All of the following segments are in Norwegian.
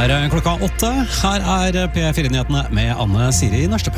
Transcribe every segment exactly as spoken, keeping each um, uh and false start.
er klokka åtte. Her er P fire-nyhetene med Anne Siri Nørstebø.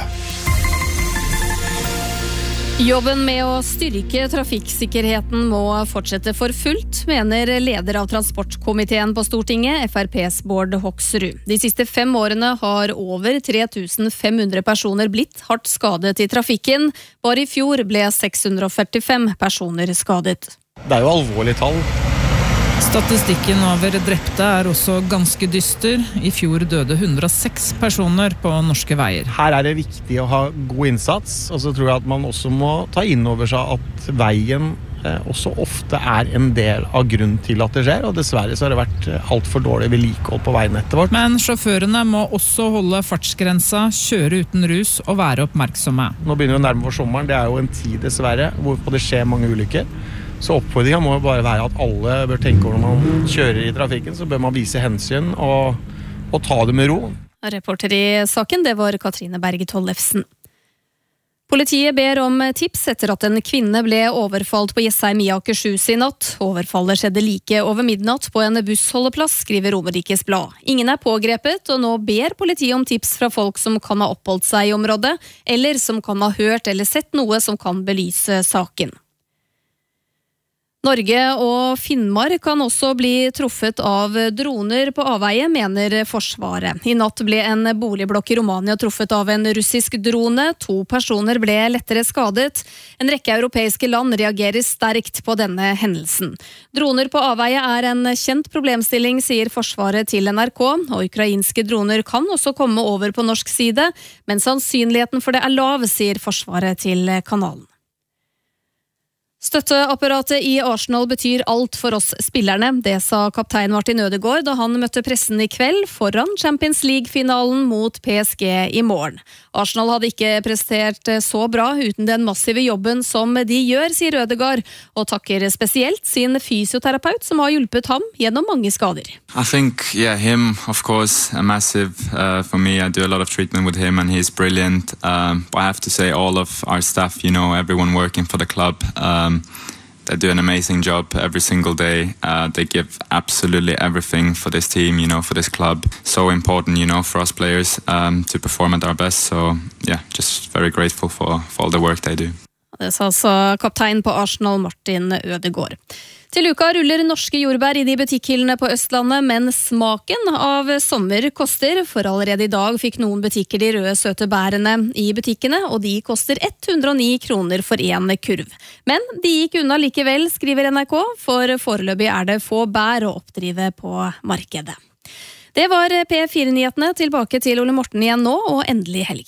Jobben med å styrke trafikksikkerheten må fortsette for fullt, mener leder av transportkomiteen på Stortinget, F R P's Bård Hoksrud. De siste fem årene har over tre tusen fem hundre personer blitt hardt skadet i trafikken. Bare i fjor ble seks hundre førtifem personer skadet. Det er jo alvorlige tall. Statistikken over drepte er også ganske dyster. I fjor døde hundre og seks personer på norske veier. Her er det viktig å ha god innsats, og så tror jeg at man også må ta inn over seg at veien eh, også ofte er en del av grunnen til at det skjer, og dessverre så har det vært alt for dårlig vedlikehold på veinettet vårt. Men sjåførene må også holde fartsgrensa, kjøre uten rus og være oppmerksomme. Nå begynner vi å nærme oss sommeren, det er jo en tid dessverre hvorpå det skjer mange ulykker. Så oppfordringen må bare være at alle bør tenke over når man kjører i trafikken, så bør man vise hensyn og, og ta det med ro. Reporter i saken, det var Katrine Berge Tollefsen. Politiet ber om tips etter at en kvinne ble overfalt på Jessheim i Akershus i natt. Overfallet skjedde like over midnatt på en bussholdeplass, skriver Romerikes Blad. Ingen er pågrepet, og nå ber politiet om tips fra folk som kan ha oppholdt seg i området, eller som kan ha hørt eller sett noe som kan belyse saken. Norge og Finnmark kan også bli truffet av droner på avveie, mener Forsvaret. I natt ble en boligblokk i Romania truffet av en russisk drone. To personer ble lettere skadet. En rekke europeiske land reagerer sterkt på denne hendelsen. Droner på avveie er en kjent problemstilling, sier Forsvaret til N R K. Og ukrainske droner kan også komme over på norsk side, men sannsynligheten for det er lav, sier Forsvaret til kanalen. Støtteapparatet i Arsenal betyr alt for oss spillerne. Det sa kaptein Martin Ødegaard da han møtte pressen i kveld foran Champions League-finalen mot P S G i morgen. Arsenal hadde ikke prestert så bra uten den massive jobben som de gjør, sier Ødegaard, og takker spesielt sin fysioterapeut som har hjulpet ham gjennom mange skader. I think, yeah, him, of course, a massive uh, for me. I do a lot of treatment with him and he's brilliant. Um, but I have to say all of our staff, you know, everyone working for the club, um, they do an amazing job every single day. Uh, they give absolutely everything for this team, you know, for this club. So important, you know, for us players um, to perform at our best. So, yeah, just very grateful for, for all the work they do. Det sa altså kaptein på Arsenal, Martin Ødegaard. Til uka ruller norske jordbær i de butikkhyllene på Østlandet, men smaken av sommer koster, for allerede i dag fikk noen butikker de røde søte bærene i butikkene, og de koster hundre og ni kroner for en kurv. Men de gikk unna likevel, skriver N R K, for foreløpig er det få bær å oppdrive på markedet. Det var P fire-nyhetene, tilbake til Ole Morten igjen nå, og endelig helg.